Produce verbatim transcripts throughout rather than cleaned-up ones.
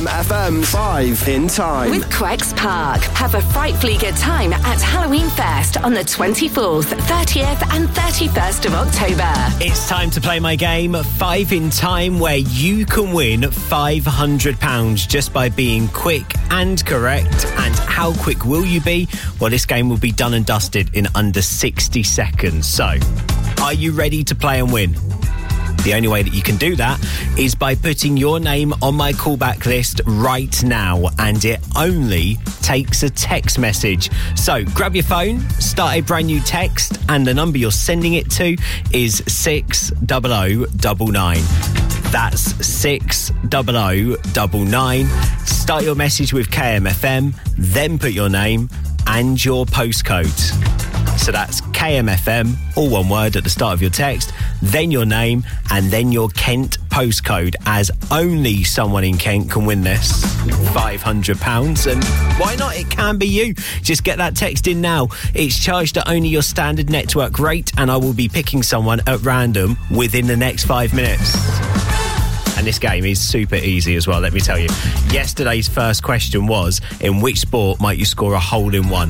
M F M's five in Time. With Quex Park. Have a frightfully good time at Halloween Fest on the twenty-fourth, thirtieth and thirty-first of October. It's time to play my game, Five in Time, where you can win five hundred pounds just by being quick and correct. And how quick will you be? Well, this game will be done and dusted in under sixty seconds. So, are you ready to play and win? The only way that you can do that is by putting your name on my callback list right now, and it only takes a text message. So grab your phone, start a brand new text, and the number you're sending it to is six double oh nine nine. That's six double oh nine nine. Start your message with K M F M, then put your name and your postcode. So that's K M F M, all one word at the start of your text, then your name, and then your Kent postcode, as only someone in Kent can win this five hundred pounds. And why not? It can be you. Just get that text in now. It's charged at only your standard network rate, and I will be picking someone at random within the next five minutes. And this game is super easy as well, let me tell you. Yesterday's first question was, in which sport might you score a hole-in-one?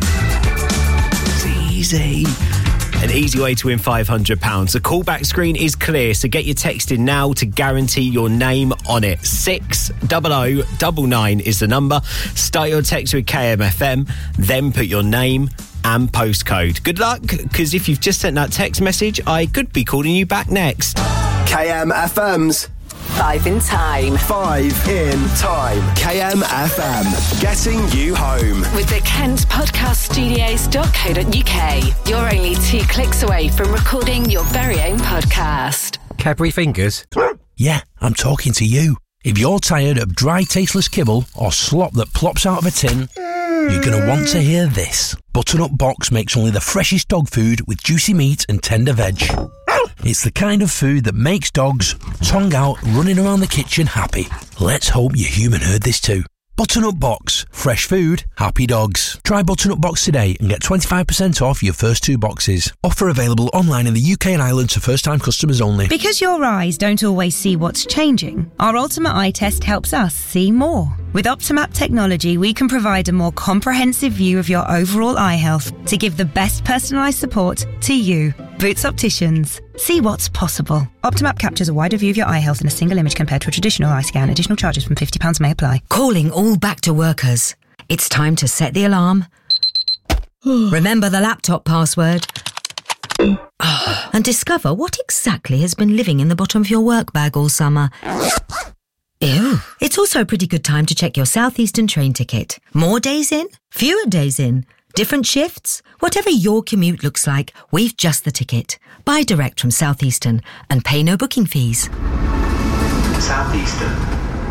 Easy. An easy way to win five hundred pounds. The callback screen is clear, so get your text in now to guarantee your name on it. six double oh nine nine is the number. Start your text with K M F M, then put your name and postcode. Good luck, because if you've just sent that text message, I could be calling you back next. K M F M's Five in Time. Five in Time. K M F M. Getting you home. With the Kent Podcast Studios dot co dot uk. You're only two clicks away from recording your very own podcast. Cadbury Fingers? Yeah, I'm talking to you. If you're tired of dry, tasteless kibble or slop that plops out of a tin, you're going to want to hear this. Butternut Box makes only the freshest dog food with juicy meat and tender veg. It's the kind of food that makes dogs, tongue out, running around the kitchen happy. Let's hope your human heard this too. Butternut Box. Fresh food, happy dogs. Try Butternut Box today and get twenty-five percent off your first two boxes. Offer available online in the U K and Ireland to first-time customers only. Because your eyes don't always see what's changing, our Ultimate Eye Test helps us see more. With Optimap technology, we can provide a more comprehensive view of your overall eye health to give the best personalised support to you. Boots Opticians. See what's possible. Optimap captures a wider view of your eye health in a single image compared to a traditional eye scan. Additional charges from fifty pounds may apply. Calling all back to workers. It's time to set the alarm. Remember the laptop password. And discover what exactly has been living in the bottom of your work bag all summer. Ew. It's also a pretty good time to check your Southeastern train ticket. More days in, fewer days in, different shifts. Whatever your commute looks like, we've just the ticket. Buy direct from Southeastern and pay no booking fees. Southeastern.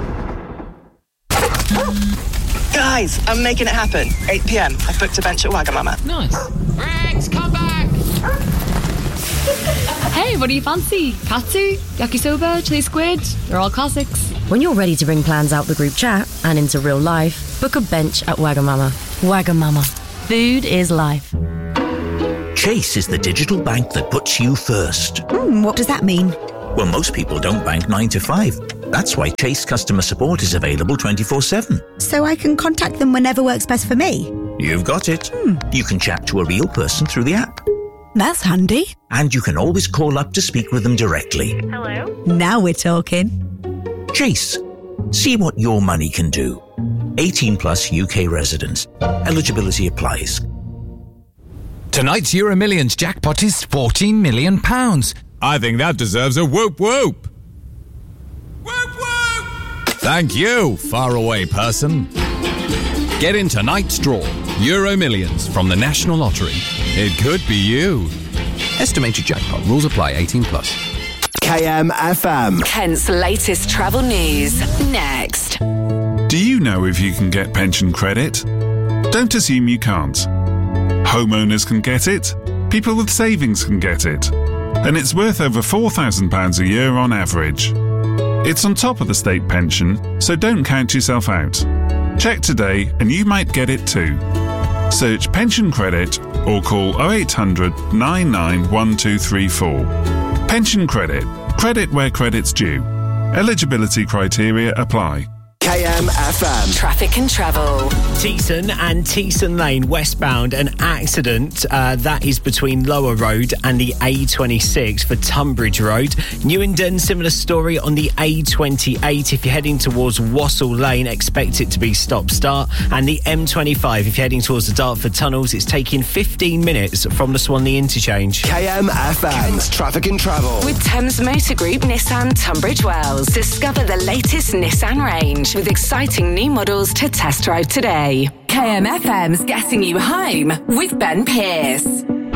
Guys, I'm making it happen. eight p.m. I've booked a bench at Wagamama. Nice. Rex, come back! Hey, what do you fancy? Katsu, yakisoba, chili squid? They're all classics. When you're ready to bring plans out the group chat and into real life, book a bench at Wagamama. Wagamama. Food is life. Chase is the digital bank that puts you first. Mm, what does that mean? Well, most people don't bank nine to five. That's why Chase customer support is available twenty-four seven. So I can contact them whenever works best for me? You've got it. Hmm. You can chat to a real person through the app. That's handy. And you can always call up to speak with them directly. Hello? Now we're talking. Chase. See what your money can do. eighteen plus U K residents. Eligibility applies. Tonight's Euro Millions jackpot is fourteen million pounds. I think that deserves a whoop whoop. Whoop whoop! Thank you, faraway person. Get in tonight's draw. Euro Millions from the National Lottery. It could be you. Estimated jackpot. Rules apply. eighteen plus. K M F M. Kent's latest travel news. Next. Do you know if you can get pension credit? Don't assume you can't. Homeowners can get it. People with savings can get it. And it's worth over four thousand pounds a year on average. It's on top of the state pension, so don't count yourself out. Check today and you might get it too. Search pension credit or call oh eight hundred, nine nine one two three four. Pension credit. Credit where credit's due. Eligibility criteria apply. K M M F M. Traffic and travel. Teeson and Teeson Lane westbound, an accident uh, that is between Lower Road and the A twenty-six for Tunbridge Road. Newington, similar story on the A twenty-eight. If you're heading towards Wassell Lane, expect it to be stop-start. And the M twenty-five, if you're heading towards the Dartford Tunnels, it's taking fifteen minutes from the Swanley interchange. K M F M's Traffic and Travel. With Thames Motor Group Nissan Tunbridge Wells. Discover the latest Nissan range with exciting new models to test drive today. K M F M's Getting You Home with Ben Pearce.